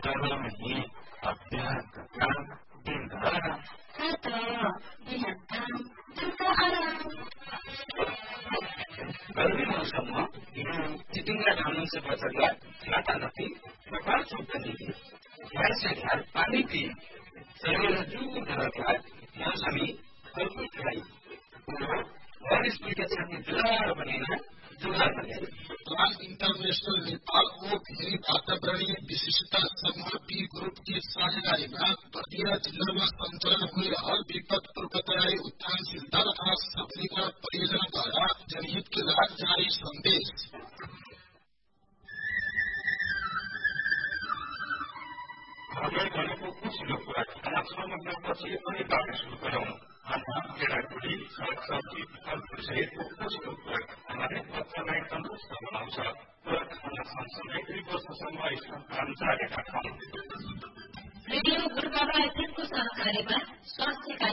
जब नहीं अभ्यास काम दिन भर गर्मी मौसममा हिँड्नु चिटिङका घामों से बचेगा लाता नथी प्रकार चुप्पनी घर से घर पानी पी शरीर जुगु धरलाई मौसमी फलफूल खिलाई और स्कूल के छात्र जुगाड़ बनेना जुगाड़ बने प्लान इंटरनेशनल नेपाल को भेरी वातावरणीय विशिष्टता समूह पी ग्रुप की साझेदारीमा बर्दिया जिल्लामा सञ्चालन भइरहल विपद पूर्व तयारी उत्थानशीलता तथा सबलीकरण परियोजनाद्वारा जनहित के लागि जारी सन्देश। हमें भनेको कुछ लोग पछि पनि बाटो सुरु गरौँ केराकुटी सागसब्जी फलफूल सहितको कुछ उपयोग हमारे बच्चालाई तन्दुरुस्त बनाउँछ र खाना सँगसँगै 2 वर्षसम्म स्तनपान जारी राखौँ। रेडियो गुरुबाबा एफएमको सहकारीमा स्वास्थ्य